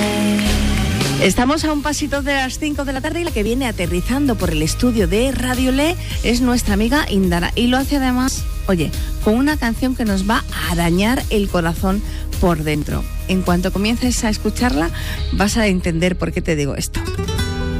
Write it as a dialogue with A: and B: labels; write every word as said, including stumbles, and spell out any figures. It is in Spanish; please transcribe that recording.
A: Estamos a un pasito de las cinco de la tarde y la que viene aterrizando por el estudio de Radio Le es nuestra amiga Indara. Y lo hace además, oye, con una canción que nos va a arañar el corazón por dentro. En cuanto comiences a escucharla, vas a entender por qué te digo esto.